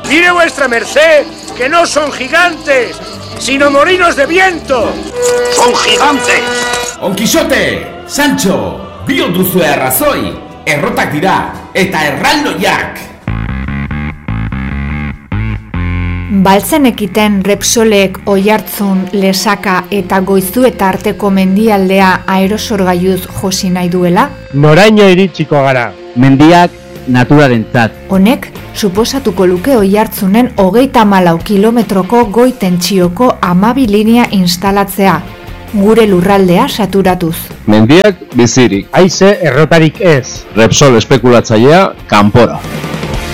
Mire vuestra merced, que no son gigantes, sino molinos de viento. ¡Son gigantes! Don Quixote, Sancho, bio duzue arrazoi, errotak dira, eta erraldoiak. Baltzen ekiten Repsolek Oiartzun, Lesaka eta Goizueta arteko mendialdea aerosorgailuz josi nahi duela? Noraino iritsiko gara? Mendiak naturarentzat. Honek, suposatuko luke Oiartzunen 34 kilometroko goi tentsioko 12 linea instalatzea, gure lurraldea saturatuz. Mendiak bizirik. Haize errotarik ez. Repsol espekulatzailea kanpora.